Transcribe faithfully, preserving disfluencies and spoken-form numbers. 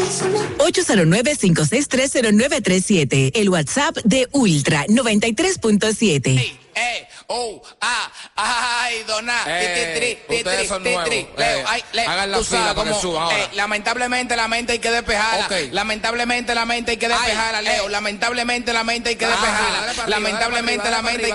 ocho cero nueve, cinco seis tres, cero nueve tres siete. El WhatsApp de Ultra noventa y tres punto siete. Hey, hey, oh, ah, ay, dona, Eh, titri, ustedes titri, son titri, nuevos. Leo, Eh, ay, Leo, hagan la tú fila sabes para que cómo, suban ahora. eh, lamentablemente la mente hay que despejarla. Ok. Lamentablemente la mente hay que despejarla, Ay, Leo. eh. Lamentablemente la mente hay que Ah, despejarla. dale para arriba, Lamentablemente dale la para mente hay